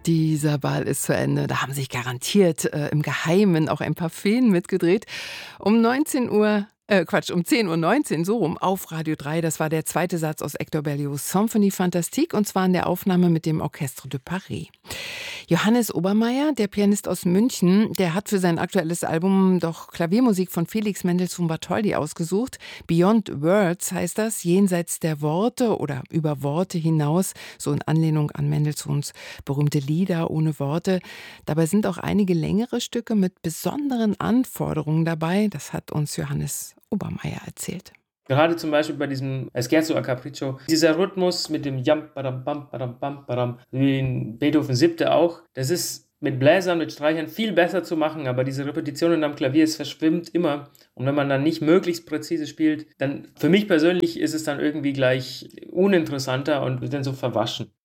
Dieser Ball ist zu Ende. Da haben sich garantiert im Geheimen auch ein paar Feen mitgedreht. Um 10:19 Uhr, so rum, auf Radio 3. Das war der zweite Satz aus Hector Berlioz' Symphonie Fantastique und zwar in der Aufnahme mit dem Orchestre de Paris. Johannes Obermeier, der Pianist aus München, der hat für sein aktuelles Album doch Klaviermusik von Felix Mendelssohn Bartholdy ausgesucht. Beyond Words heißt das, jenseits der Worte oder über Worte hinaus, so in Anlehnung an Mendelssohns berühmte Lieder ohne Worte. Dabei sind auch einige längere Stücke mit besonderen Anforderungen dabei. Das hat uns Johannes Obermeier erzählt. Gerade zum Beispiel bei diesem Scherzo a Capriccio, dieser Rhythmus mit dem Jam, badam, bam, badam, bam, badam, wie in Beethoven 7. auch, das ist mit Bläsern, mit Streichern viel besser zu machen, aber diese Repetitionen am Klavier, es verschwimmt immer. Und wenn man dann nicht möglichst präzise spielt, dann für mich persönlich ist es dann irgendwie gleich uninteressanter und wird dann so verwaschen.